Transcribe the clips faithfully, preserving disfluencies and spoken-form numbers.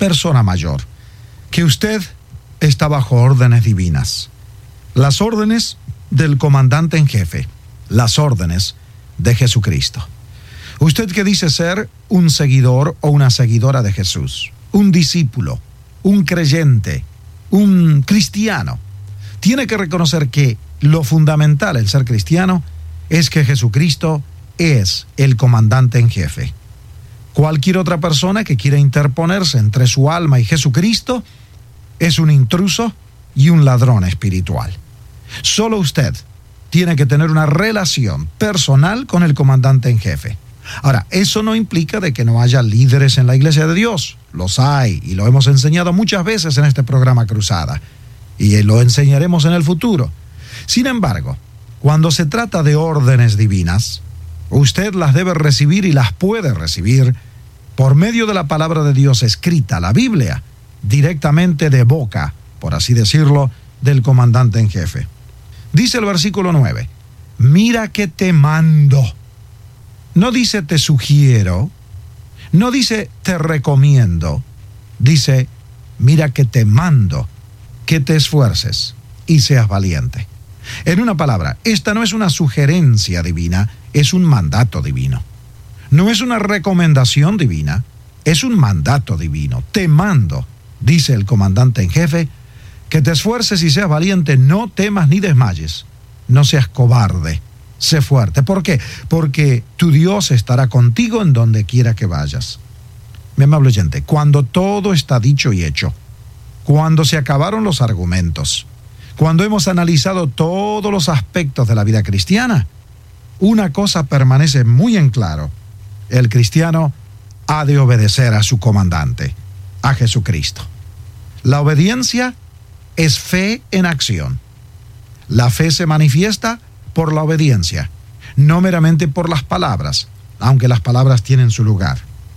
persona mayor, que usted está bajo órdenes divinas. Las órdenes del comandante en jefe, las órdenes de Jesucristo. Usted que dice ser un seguidor o una seguidora de Jesús, un discípulo, un creyente, un cristiano, tiene que reconocer que lo fundamental en ser cristiano es que Jesucristo es el comandante en jefe. Cualquier otra persona que quiera interponerse entre su alma y Jesucristo es un intruso y un ladrón espiritual. Solo usted tiene que tener una relación personal con el comandante en jefe. Ahora, eso no implica de que no haya líderes en la Iglesia de Dios. Los hay, y lo hemos enseñado muchas veces en este programa Cruzada, y lo enseñaremos en el futuro. Sin embargo, cuando se trata de órdenes divinas, usted las debe recibir y las puede recibir por medio de la palabra de Dios escrita, la Biblia, directamente de boca, por así decirlo, del comandante en jefe. Dice el versículo nueve, mira que te mando. No dice te sugiero, no dice te recomiendo, dice mira que te mando, que te esfuerces y seas valiente. En una palabra, esta no es una sugerencia divina, es un mandato divino. No es una recomendación divina, es un mandato divino. Te mando, dice el comandante en jefe, que te esfuerces y seas valiente, no temas ni desmayes, no seas cobarde, sé fuerte. ¿Por qué? Porque tu Dios estará contigo en donde quiera que vayas. Mi amable oyente, cuando todo está dicho y hecho, cuando se acabaron los argumentos, cuando hemos analizado todos los aspectos de la vida cristiana, una cosa permanece muy en claro: el cristiano ha de obedecer a su comandante, a Jesucristo. La obediencia es fe en acción. La fe se manifiesta por la obediencia, no meramente por las palabras, aunque las palabras tienen su lugar.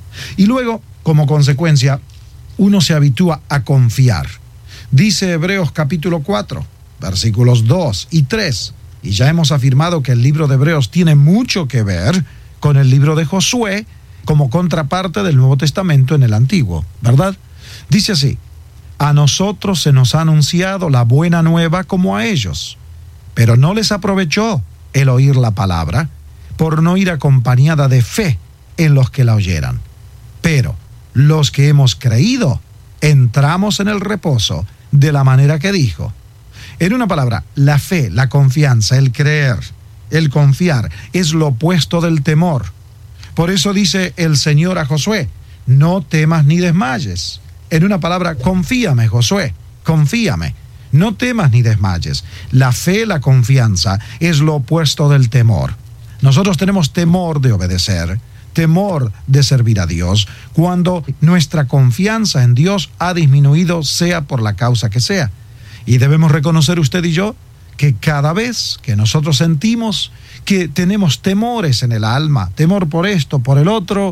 Y luego, como consecuencia, uno se habitúa a confiar. Dice Hebreos capítulo cuatro, versículos dos y tres, y ya hemos afirmado que el libro de Hebreos tiene mucho que ver con el libro de Josué como contraparte del Nuevo Testamento en el Antiguo, ¿verdad? Dice así, a nosotros se nos ha anunciado la buena nueva como a ellos, pero no les aprovechó el oír la palabra, por no ir acompañada de fe en los que la oyeran. Pero los que hemos creído, entramos en el reposo de la manera que dijo. En una palabra, la fe, la confianza, el creer, el confiar, es lo opuesto del temor. Por eso dice el Señor a Josué, no temas ni desmayes. En una palabra, confíame, Josué, confíame. No temas ni desmayes. La fe, la confianza, es lo opuesto del temor. Nosotros tenemos temor de obedecer, temor de servir a Dios, cuando nuestra confianza en Dios ha disminuido, sea por la causa que sea. Y debemos reconocer usted y yo que cada vez que nosotros sentimos que tenemos temores en el alma, temor por esto, por el otro,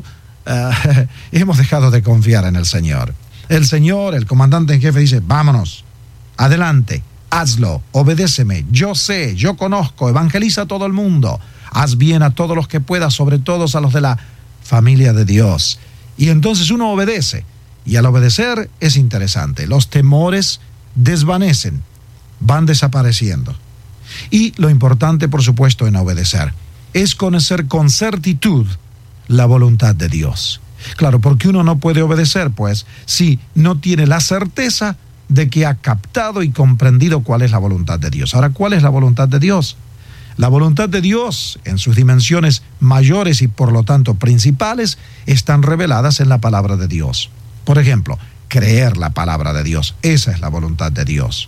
uh, hemos dejado de confiar en el Señor. El Señor, el comandante en jefe, dice, vámonos, adelante, hazlo, obedéceme, yo sé, yo conozco, evangeliza a todo el mundo, haz bien a todos los que puedas, sobre todo a los de la familia de Dios. Y entonces uno obedece, y al obedecer es interesante, los temores desvanecen, van desapareciendo. Y lo importante, por supuesto, en obedecer, es conocer con certitud la voluntad de Dios. Claro, porque uno no puede obedecer, pues, si no tiene la certeza de que ha captado y comprendido cuál es la voluntad de Dios. Ahora, ¿cuál es la voluntad de Dios? La voluntad de Dios, en sus dimensiones mayores y por lo tanto principales, están reveladas en la palabra de Dios. Por ejemplo, creer la palabra de Dios, esa es la voluntad de Dios.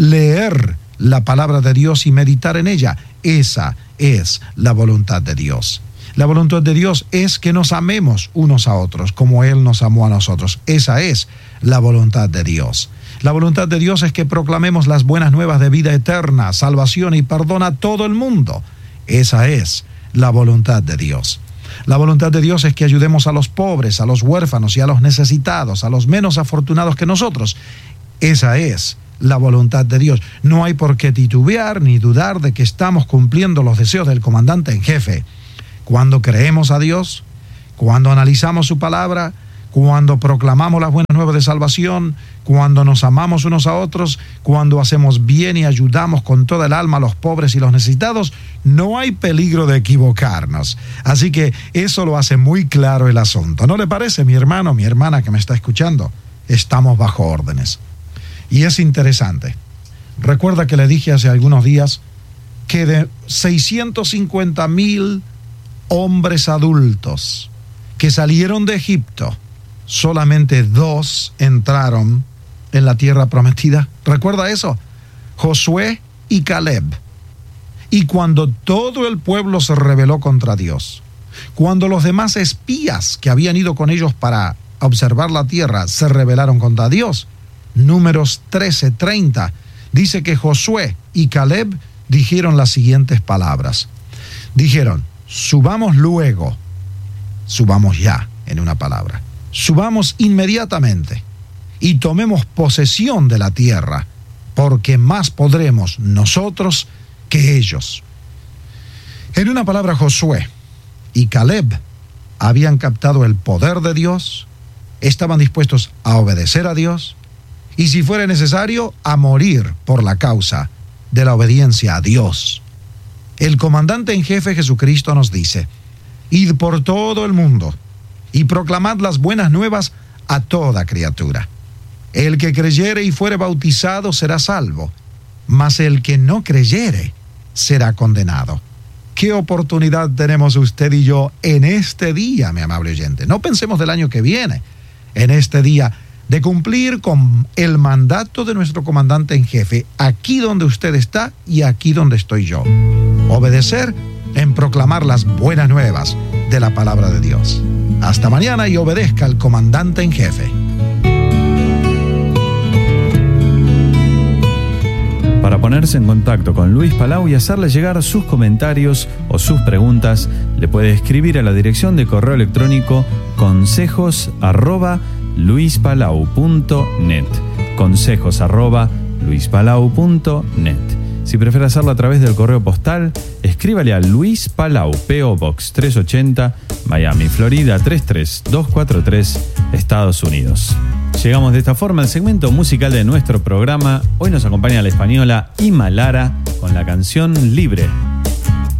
Leer la palabra de Dios y meditar en ella, esa es la voluntad de Dios. La voluntad de Dios es que nos amemos unos a otros como Él nos amó a nosotros. Esa es la voluntad de Dios. La voluntad de Dios es que proclamemos las buenas nuevas de vida eterna, salvación y perdón a todo el mundo. Esa es la voluntad de Dios. La voluntad de Dios es que ayudemos a los pobres, a los huérfanos y a los necesitados, a los menos afortunados que nosotros. Esa es la voluntad de Dios. No hay por qué titubear ni dudar de que estamos cumpliendo los deseos del comandante en jefe. Cuando creemos a Dios, cuando analizamos su palabra, cuando proclamamos las buenas nuevas de salvación, cuando nos amamos unos a otros, cuando hacemos bien y ayudamos con toda el alma a los pobres y los necesitados, no hay peligro de equivocarnos. Así que eso lo hace muy claro el asunto. ¿No le parece, mi hermano, mi hermana que me está escuchando? Estamos bajo órdenes. Y es interesante. Recuerda que le dije hace algunos días que de seiscientos cincuenta mil hombres adultos que salieron de Egipto, solamente dos entraron en la tierra prometida. ¿Recuerda eso? Josué y Caleb. Y cuando todo el pueblo se rebeló contra Dios, cuando los demás espías que habían ido con ellos para observar la tierra se rebelaron contra Dios, Números trece treinta dice que Josué y Caleb dijeron las siguientes palabras. Dijeron: subamos luego, subamos ya, en una palabra, subamos inmediatamente y tomemos posesión de la tierra, porque más podremos nosotros que ellos. En una palabra, Josué y Caleb habían captado el poder de Dios, estaban dispuestos a obedecer a Dios y, si fuera necesario, a morir por la causa de la obediencia a Dios. El comandante en jefe Jesucristo nos dice: id por todo el mundo y proclamad las buenas nuevas a toda criatura. El que creyere y fuere bautizado será salvo, mas el que no creyere será condenado. ¿Qué oportunidad tenemos usted y yo en este día, mi amable oyente? No pensemos del año que viene, en este día, de cumplir con el mandato de nuestro comandante en jefe, aquí donde usted está y aquí donde estoy yo. Obedecer en proclamar las buenas nuevas de la palabra de Dios. Hasta mañana y obedezca al comandante en jefe. Para ponerse en contacto con Luis Palau y hacerle llegar sus comentarios o sus preguntas, le puede escribir a la dirección de correo electrónico consejos arroba luispalau punto net. Consejos arroba luispalau punto net. Si prefiere hacerlo a través del correo postal, escríbale a Luis Palau, P O Box trescientos ochenta, Miami, Florida tres tres dos cuatro tres, Estados Unidos. Llegamos de esta forma al segmento musical de nuestro programa. Hoy nos acompaña la española Ima Lara con la canción Libre.